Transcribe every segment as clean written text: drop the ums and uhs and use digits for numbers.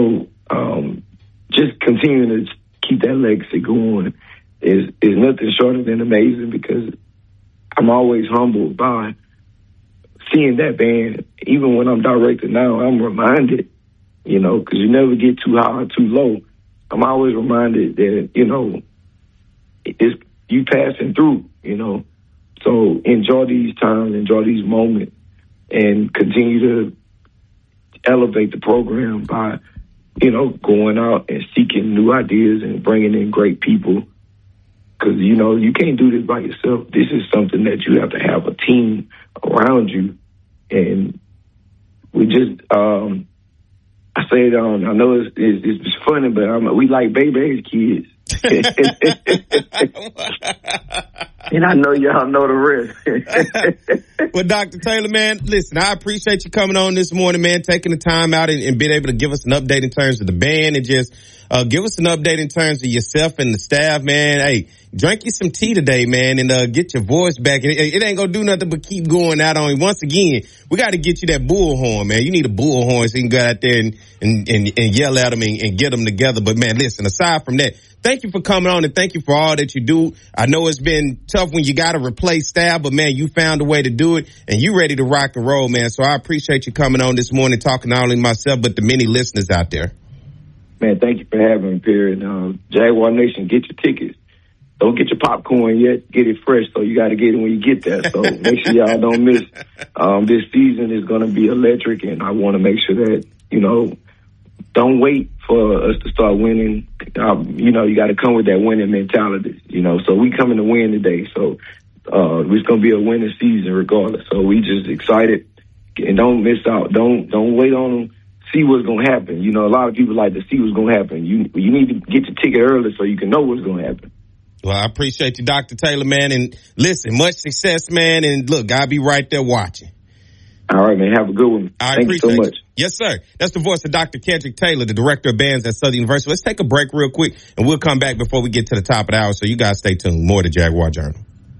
just continuing to keep that legacy going is nothing shorter than amazing, because I'm always humbled by seeing that band. Even when I'm directing now, I'm reminded, because you never get too high or too low. I'm always reminded that, it's you passing through, So enjoy these times, enjoy these moments, and continue to elevate the program by, going out and seeking new ideas and bringing in great people. Because, you can't do this by yourself. This is something that you have to have a team around you. And we just, I say it on, I know it's funny, but we like baby's kids. And I know y'all know the rest. Well, Dr. Taylor, man, listen, I appreciate you coming on this morning, man, taking the time out and being able to give us an update in terms of the band, and just give us an update in terms of yourself and the staff, man. Hey, drink you some tea today, man, and get your voice back. It ain't gonna do nothing but keep going out on you. Once again, we got to get you that bullhorn, man. You need a bullhorn so you can go out there and yell at them and get them together. But, man, listen, aside from that, thank you for coming on, and thank you for all that you do. I know it's been tough when you got to replace staff, but, man, you found a way to do it, and you ready to rock and roll, man. So I appreciate you coming on this morning, talking not only myself but the many listeners out there. Man, thank you for having me, Perry. Jaguar Nation, get your tickets. Don't get your popcorn yet. Get it fresh, so you got to get it when you get there. So make sure y'all don't miss. This season is going to be electric, and I want to make sure that, don't wait for us to start winning. You got to come with that winning mentality, So we coming to win today. So it's going to be a winning season regardless. So we just excited, and don't miss out. Don't wait on them. See what's going to happen. A lot of people like to see what's going to happen. You need to get your ticket early so you can know what's going to happen. Well, I appreciate you, Dr. Taylor, man. And listen, much success, man. And look, I'll be right there watching. All right, man. Have a good one. Thank you so much. Yes, sir. That's the voice of Dr. Kendrick Taylor, the director of bands at Southern University. Let's take a break real quick, and we'll come back before we get to the top of the hour. So you guys stay tuned. More to Jaguar Journal.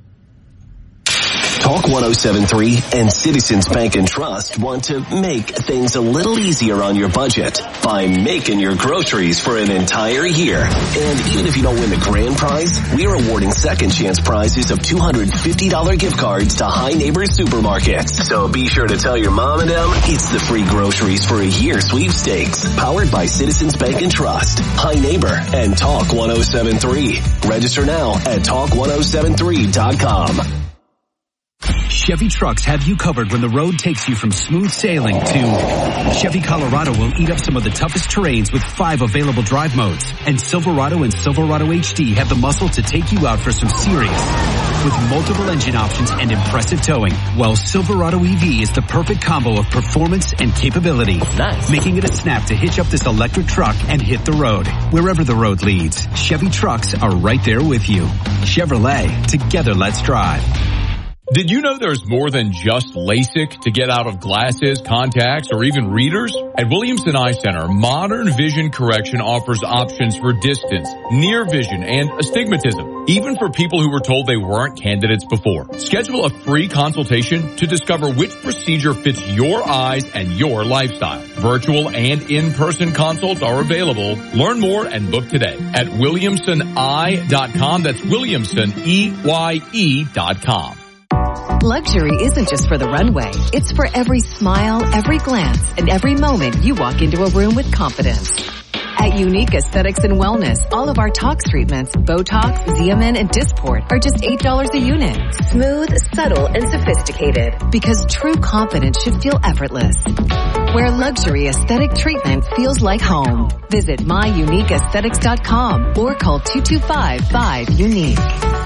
Talk 107.3 and Citizens Bank and Trust want to make things a little easier on your budget by making your groceries for an entire year. And even if you don't win the grand prize, we are awarding second chance prizes of $250 gift cards to High Neighbor Supermarkets. So be sure to tell your mom and them it's the free groceries for a year sweepstakes, powered by Citizens Bank and Trust, High Neighbor, and Talk 107.3. Register now at talk1073.com. Chevy trucks have you covered when the road takes you from smooth sailing to Chevy Colorado will eat up some of the toughest terrains with 5 available drive modes. And Silverado and Silverado HD have the muscle to take you out for some serious. With multiple engine options and impressive towing, while Silverado EV is the perfect combo of performance and capability. Nice. Making it a snap to hitch up this electric truck and hit the road. Wherever the road leads, Chevy trucks are right there with you. Chevrolet, together let's drive. Did you know there's more than just LASIK to get out of glasses, contacts, or even readers? At Williamson Eye Center, modern vision correction offers options for distance, near vision, and astigmatism, even for people who were told they weren't candidates before. Schedule a free consultation to discover which procedure fits your eyes and your lifestyle. Virtual and in-person consults are available. Learn more and book today at WilliamsonEye.com. That's WilliamsonEye.com. Luxury isn't just for the runway. It's for every smile, every glance, and every moment you walk into a room with confidence. At Unique Aesthetics and Wellness, all of our tox treatments, Botox, Xeomin, and Dysport are just $8 a unit. Smooth, subtle, and sophisticated. Because true confidence should feel effortless. Where luxury aesthetic treatment feels like home. Visit myuniqueaesthetics.com or call 225-5-UNIQUE.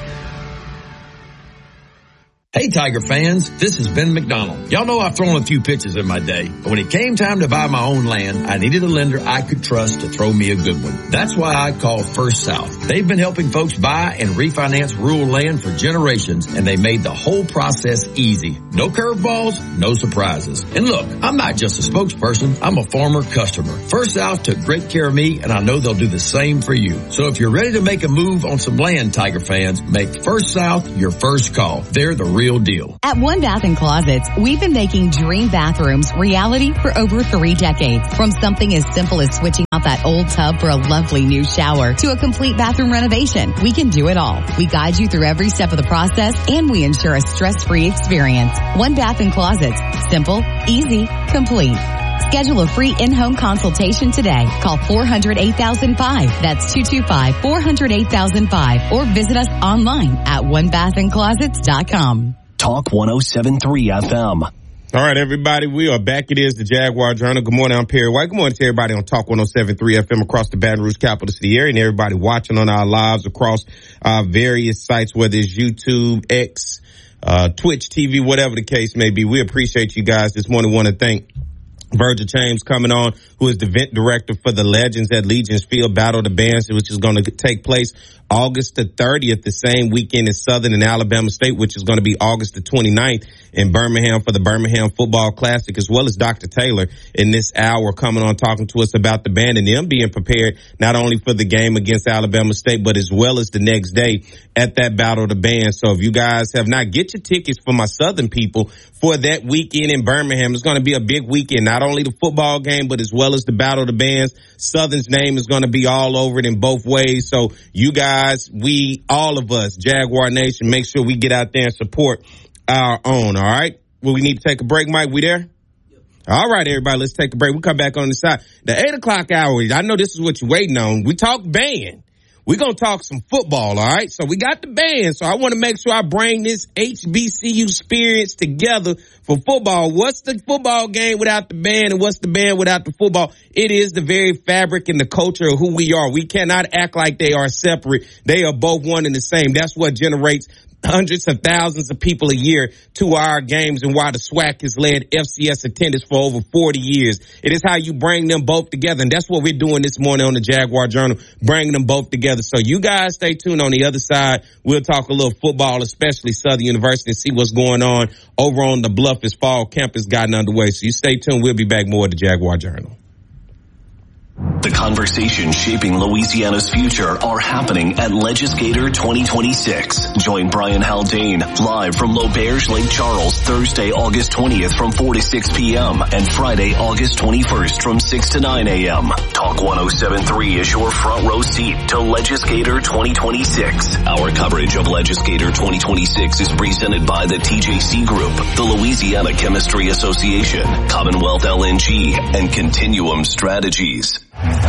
Hey, Tiger fans, this is Ben McDonald. Y'all know I've thrown a few pitches in my day, but when it came time to buy my own land, I needed a lender I could trust to throw me a good one. That's why I called First South. They've been helping folks buy and refinance rural land for generations, and they made the whole process easy. No curveballs, no surprises. And look, I'm not just a spokesperson, I'm a former customer. First South took great care of me, and I know they'll do the same for you. So if you're ready to make a move on some land, Tiger fans, make First South your first call. They're the real real deal. At One Bath & Closets, we've been making dream bathrooms reality for over 3 decades. From something as simple as switching out that old tub for a lovely new shower to a complete bathroom renovation, we can do it all. We guide you through every step of the process, and we ensure a stress-free experience. One Bath & Closets. Simple, easy, complete. Schedule a free in-home consultation today. Call 400-8005. That's 225-400-8005. Or visit us online at onebathandclosets.com. Talk 107.3 FM. All right, everybody, we are back. It is the Jaguar Journal. Good morning, I'm Perry White. Good morning to everybody on Talk 107.3 FM across the Baton Rouge capital city area, and everybody watching on our lives across our various sites, whether it's YouTube, X, Twitch TV, whatever the case may be. We appreciate you guys this morning. Want to thank Virgil James coming on, who is the event director for the Legends at Legends Field Battle of the Bands, which is going to take place August the 30th, the same weekend as Southern and Alabama State, which is going to be August the 29th in Birmingham for the Birmingham Football Classic, as well as Dr. Taylor in this hour coming on talking to us about the band and them being prepared not only for the game against Alabama State, but as well as the next day at that Battle of the Bands. So if you guys have not, get your tickets for my Southern people for that weekend in Birmingham. It's going to be a big weekend, not only the football game, but as well as the Battle of the Bands. Southern's name is going to be all over it in both ways. So you guys, we, all of us, Jaguar Nation, make sure we get out there and support our own, all right? Well, we need to take a break, Mike. We there? Yep. All right, everybody, let's take a break. We'll come back on the side. The 8 o'clock hour, I know this is what you're waiting on. We talk band. We're going to talk some football, all right? So we got the band, so I want to make sure I bring this HBCU experience together for football. What's the football game without the band, and what's the band without the football? It is the very fabric and the culture of who we are. We cannot act like they are separate. They are both one and the same. That's what generates hundreds of thousands of people a year to our games, and why the SWAC has led FCS attendance for over 40 years. It is how you bring them both together, and that's what we're doing this morning on the Jaguar Journal, bringing them both together. So you guys stay tuned. On the other side, we'll talk a little football, especially Southern University, and see what's going on over on the Bluff as fall camp has gotten underway. So you stay tuned. We'll be back more at the Jaguar Journal. The conversations shaping Louisiana's future are happening at Legislator 2026. Join Brian Haldane live from L'Auberge Lake Charles Thursday, August 20th from 4 to 6 p.m. and Friday, August 21st from 6 to 9 a.m. Talk 107.3 is your front row seat to Legislator 2026. Our coverage of Legislator 2026 is presented by the TJC Group, the Louisiana Chemistry Association, Commonwealth LNG, and Continuum Strategies.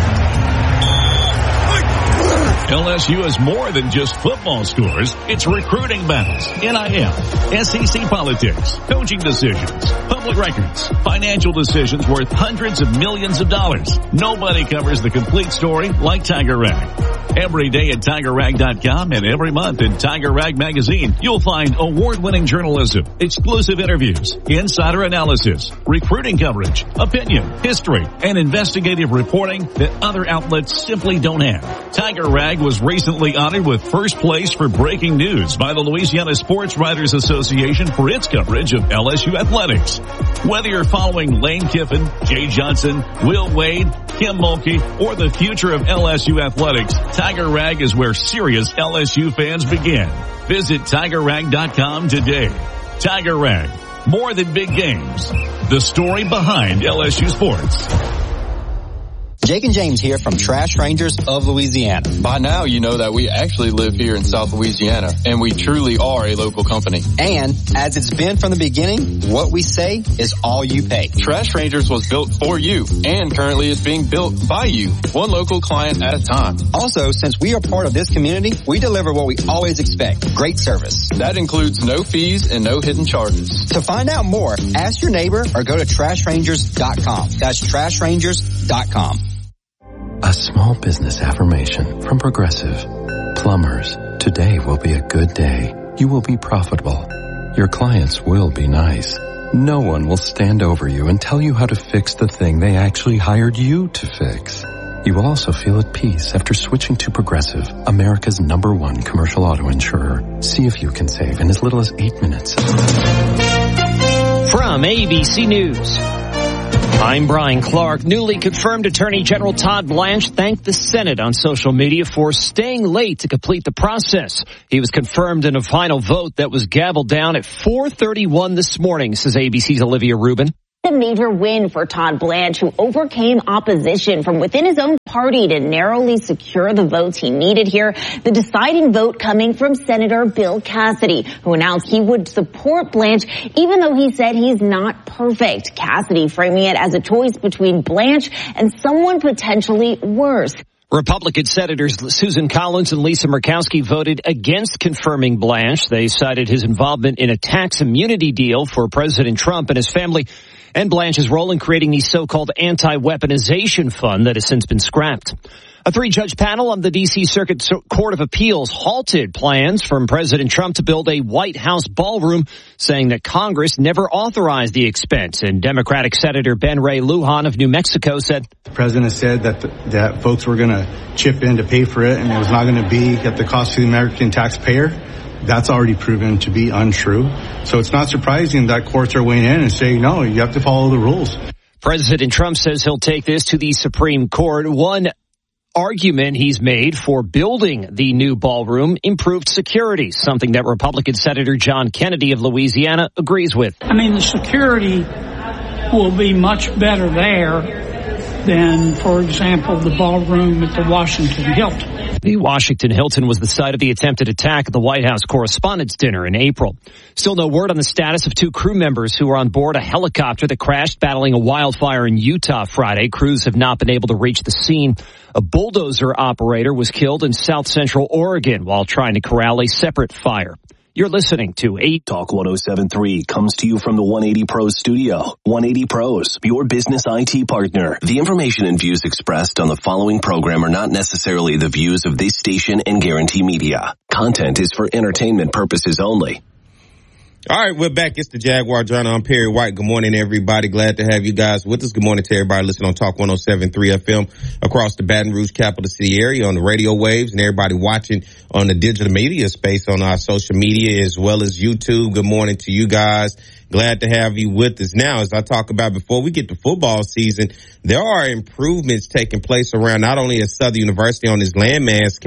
LSU is more than just football scores. It's recruiting battles, NIL, SEC politics, coaching decisions, public records, financial decisions worth hundreds of millions of dollars. Nobody covers the complete story like Tiger Rag. Every day at TigerRag.com and every month in Tiger Rag Magazine, you'll find award-winning journalism, exclusive interviews, insider analysis, recruiting coverage, opinion, history, and investigative reporting that other outlets simply don't have. Tiger Rag was recently honored with first place for breaking news by the Louisiana Sports Writers Association for its coverage of LSU athletics. Whether you're following Lane Kiffin, Jay Johnson, Will Wade, Kim Mulkey, or the future of LSU athletics, Tiger Rag is where serious LSU fans begin. Visit TigerRag.com today. Tiger Rag, more than big games. The story behind LSU sports. Jake and James here from Trash Rangers of Louisiana. By now, you know that we actually live here in South Louisiana, and we truly are a local company. And as it's been from the beginning, what we say is all you pay. Trash Rangers was built for you, and currently is being built by you, one local client at a time. Also, since we are part of this community, we deliver what we always expect, great service. That includes no fees and no hidden charges. To find out more, ask your neighbor or go to TrashRangers.com. That's TrashRangers.com. A small business affirmation from Progressive. Plumbers, today will be a good day. You will be profitable. Your clients will be nice. No one will stand over you and tell you how to fix the thing they actually hired you to fix. You will also feel at peace after switching to Progressive, America's #1 commercial auto insurer. See if you can save in as little as 8 minutes. From ABC News. I'm Brian Clark. Newly confirmed Attorney General Todd Blanche thanked the Senate on social media for staying late to complete the process. He was confirmed in a final vote that was gavelled down at 4:31 this morning, says ABC's Olivia Rubin. A major win for Todd Blanche, who overcame opposition from within his own party to narrowly secure the votes he needed here. The deciding vote coming from Senator Bill Cassidy, who announced he would support Blanche, even though he said he's not perfect. Cassidy framing it as a choice between Blanche and someone potentially worse. Republican Senators Susan Collins and Lisa Murkowski voted against confirming Blanche. They cited his involvement in a tax immunity deal for President Trump and his family, and Blanche's role in creating the so-called anti-weaponization fund that has since been scrapped. A 3-judge panel on the D.C. Circuit Court of Appeals halted plans from President Trump to build a White House ballroom, saying that Congress never authorized the expense. And Democratic Senator Ben Ray Lujan of New Mexico said, the president said that folks were going to chip in to pay for it, and it was not going to be at the cost to the American taxpayer. That's already proven to be untrue. So it's not surprising that courts are weighing in and saying, no, you have to follow the rules. President Trump says he'll take this to the Supreme Court. One argument he's made for building the new ballroom: improved security, something that Republican Senator John Kennedy of Louisiana agrees with. I mean, the security will be much better there than, for example, the ballroom at the Washington Hilton. The Washington Hilton was the site of the attempted attack at the White House Correspondents' Dinner in April. Still no word on the status of 2 crew members who were on board a helicopter that crashed battling a wildfire in Utah Friday. Crews have not been able to reach the scene. A bulldozer operator was killed in South Central Oregon while trying to corral a separate fire. You're listening to 8 Talk 107.3 comes to you from the 180 Pros studio. 180 Pros, your business IT partner. The information and views expressed on the following program are not necessarily the views of this station and Guarantee Media. Content is for entertainment purposes only. All right, we're back. It's the Jaguar Journal. I'm Perry White. Good morning, everybody. Glad to have you guys with us. Good morning to everybody listening on Talk 107.3 FM across the Baton Rouge capital city area on the radio waves, and everybody watching on the digital media space on our social media as well as YouTube. Good morning to you guys. Glad to have you with us. Now, as I talk about before we get to football season, there are improvements taking place around not only at Southern University on this landmass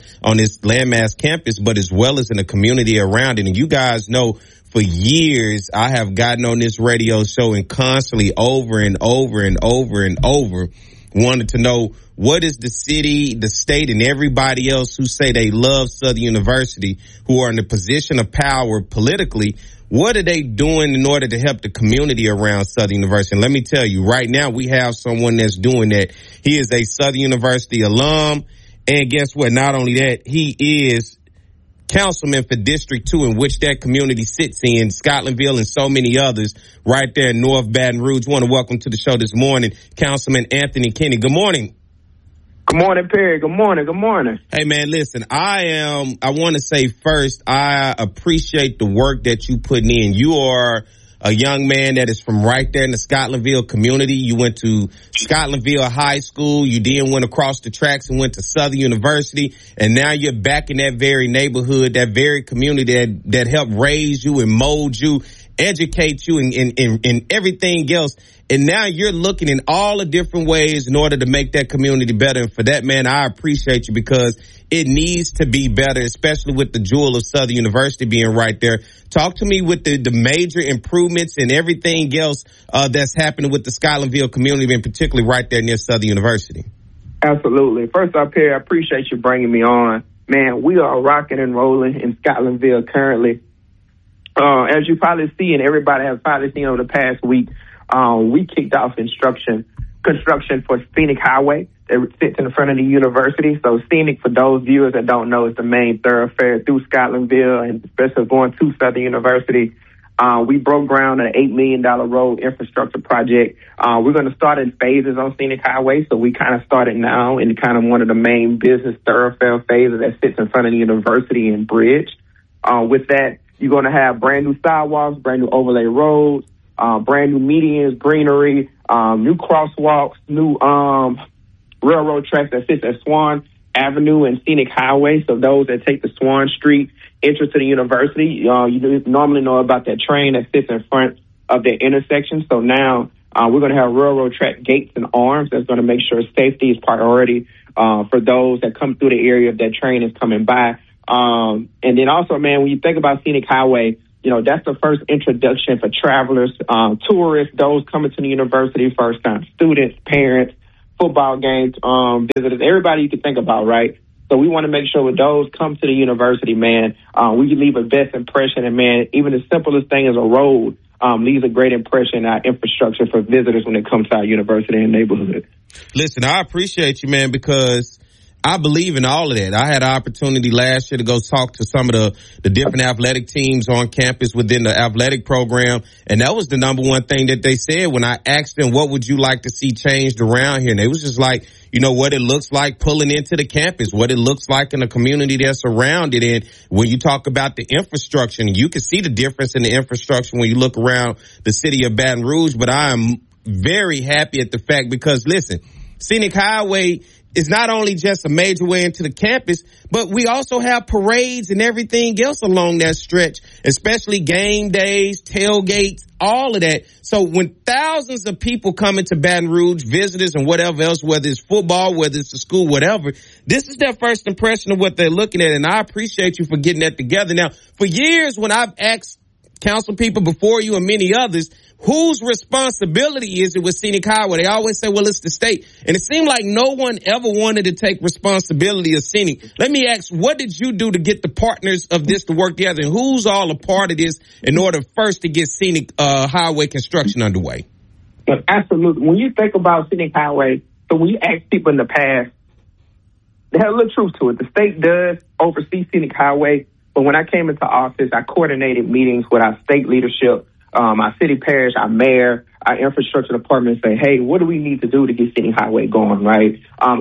campus, but as well as in the community around it. And you guys know, for years, I have gotten on this radio show and constantly over and over and over and over wanted to know, what is the city, the state, and everybody else who say they love Southern University, who are in the position of power politically, what are they doing in order to help the community around Southern University? And let me tell you, right now we have someone that's doing that. He is a Southern University alum, and guess what? Not only that, he is councilman for District 2, in which that community sits in, Scotlandville and so many others right there in North Baton Rouge. I want to welcome to the show this morning, Councilman Anthony Kinney. Good morning. Good morning, Perry. Good morning. Good morning. Hey, man, listen, I want to say first, I appreciate the work that you putting in. You are a young man that is from right there in the Scotlandville community. You went to Scotlandville High School. You then went across the tracks and went to Southern University. And now you're back in that very neighborhood, that very community that helped raise you and mold you, educate you and everything else. And now you're looking in all the different ways in order to make that community better. And for that, man, I appreciate you, because it needs to be better, especially with the jewel of Southern University being right there. Talk to me with the major improvements and everything else that's happening with the Scotlandville community, and particularly right there near Southern University. Absolutely. First off, Perry, I appreciate you bringing me on. Man, we are rocking and rolling in Scotlandville currently. As you probably see, and everybody has probably seen over the past week, we kicked off construction for Scenic Highway that sits in front of the university. So Scenic, for those viewers that don't know, is the main thoroughfare through Scotlandville, and especially going to Southern University. We broke ground on an $8 million road infrastructure project. We're going to start in phases on Scenic Highway. So we kind of started now in kind of one of the main business thoroughfare phases that sits in front of the university and bridge. With that, you're going to have brand new sidewalks, brand new overlay roads, brand new medians, greenery, new crosswalks, new railroad tracks that sits at Swan Avenue and Scenic Highway. So those that take the Swan Street entrance to the university, you normally know about that train that sits in front of the intersection. So now We're going to have railroad track gates and arms that's going to make sure safety is priority for those that come through the area if that train is coming by. And then also, man, when you think about Scenic Highway, you know, that's the first introduction for travelers, tourists, those coming to the university, first-time students, parents, football games, visitors, everybody you can think about, right? So we want to make sure when those come to the university, man, we can leave a best impression. And, man, even the simplest thing as a road leaves a great impression in our infrastructure for visitors when it comes to our university and neighborhood. Listen, I appreciate you, man, because I believe in all of that. I had an opportunity last year to go talk to some of the different athletic teams on campus within the athletic program. And that was the number one thing that they said when I asked them, what would you like to see changed around here? And they was just like, you know, what it looks like pulling into the campus, what it looks like in the community that's surrounded. And when you talk about the infrastructure, and you can see the difference in the infrastructure when you look around the city of Baton Rouge. But I am very happy at the fact because, listen, Scenic Highway is not only just a major way into the campus, but we also have parades and everything else along that stretch, especially game days, tailgates, all of that. So when thousands of people come into Baton Rouge, visitors and whatever else, whether it's football, whether it's the school, whatever, this is their first impression of what they're looking at. And I appreciate you for getting that together. Now, for years when I've asked council people before you and many others, whose responsibility is it with Scenic Highway? They always say, well, it's the state. And it seemed like no one ever wanted to take responsibility of Scenic. Let me ask, what did you do to get the partners of this to work together? And who's all a part of this in order first to get Scenic Highway construction underway? Absolutely. When you think about Scenic Highway, so when you ask people in the past, there's a little truth to it. The state does oversee Scenic Highway. But when I came into office, I coordinated meetings with our state leadership, our city parish, our mayor, our infrastructure department, say, hey, what do we need to do to get Scenic Highway going, right?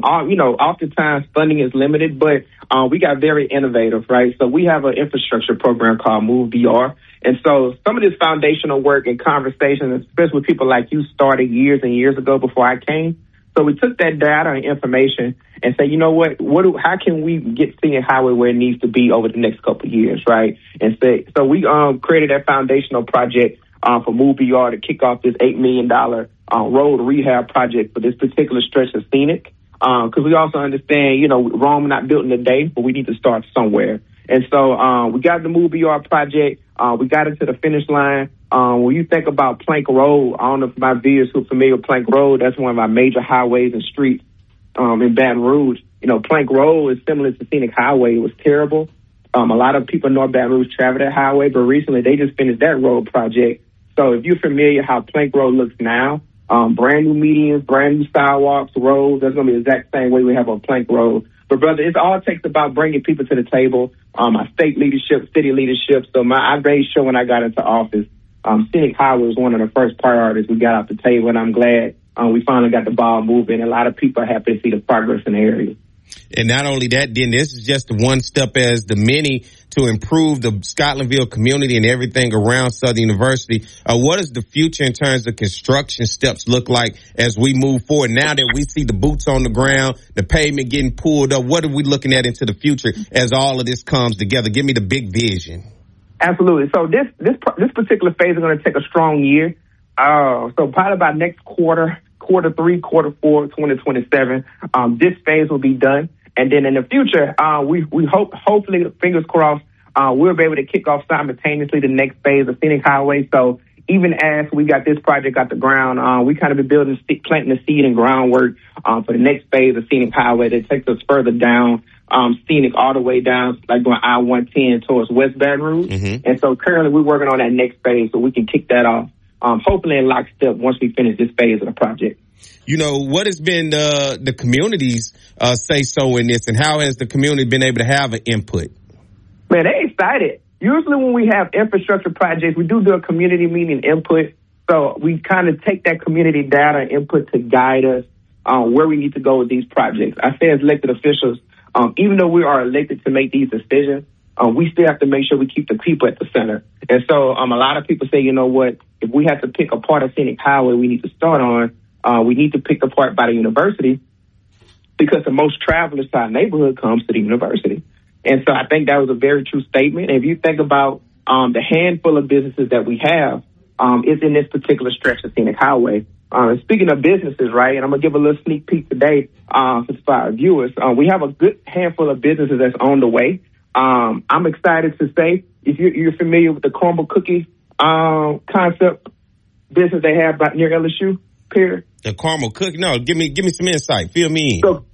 Oftentimes funding is limited, but we got very innovative, right? So we have an infrastructure program called Move BR. And so some of this foundational work and conversations, especially with people like you, started years and years ago before I came. So we took that data and information and say, you know what, how can we get Scenic Highway where it needs to be over the next couple of years, right? And so we created that foundational project for Move BR to kick off this $8 million road rehab project for this particular stretch of Scenic. Because we also understand, you know, Rome not built in a day, but we need to start somewhere. And so we got the Move BR project. We got it to the finish line. When you think about Plank Road, I don't know if my viewers who are familiar with Plank Road, that's one of our major highways and streets in Baton Rouge. You know, Plank Road is similar to Scenic Highway. It was terrible. A lot of people in North Baton Rouge travel that highway, but recently they just finished that road project. So if you're familiar how Plank Road looks now, brand new medians, brand new sidewalks, roads, that's going to be the exact same way we have on Plank Road. But, brother, it all takes about bringing people to the table, our state leadership, city leadership. So I made sure when I got into office, Scenic Highway was one of the first priorities we got off the table, and I'm glad we finally got the ball moving. A lot of people are happy to see the progress in the area. And not only that, then this is just one step as the many to improve the Scotlandville community and everything around Southern University. What does the future in terms of construction steps look like as we move forward? Now that we see the boots on the ground, the pavement getting pulled up, what are we looking at into the future as all of this comes together? Give me the big vision. Absolutely. So this particular phase is going to take a strong year. So probably by next quarter 3, quarter 4, 2027, this phase will be done. And then in the future, we hopefully, fingers crossed, we'll be able to kick off simultaneously the next phase of Scenic Highway. So even as we got this project out the ground, we kind of been planting the seed and groundwork for the next phase of Scenic Highway that takes us further down Scenic all the way down, like going I-110 towards West Baton Rouge. Mm-hmm. And so currently we're working on that next phase so we can kick that off, hopefully in lockstep once we finish this phase of the project. You know, what has been the community's say so in this, and how has the community been able to have an input? Man, they excited. Usually when we have infrastructure projects, we do a community meeting input. So we kind of take that community data and input to guide us where we need to go with these projects. I say as elected officials, even though we are elected to make these decisions, we still have to make sure we keep the people at the center. And so a lot of people say, you know what, if we have to pick a part of Scenic Highway we need to start on, we need to pick the part by the university because the most travelers to our neighborhood comes to the university. And so I think that was a very true statement. And if you think about the handful of businesses that we have, it's in this particular stretch of Scenic Highway. Speaking of businesses, right, and I'm going to give a little sneak peek today for our viewers. We have a good handful of businesses that's on the way. I'm excited to say, if you're familiar with the caramel cookie concept business they have near LSU, Pierre. The caramel cookie? No, give me some insight. Fill me in. So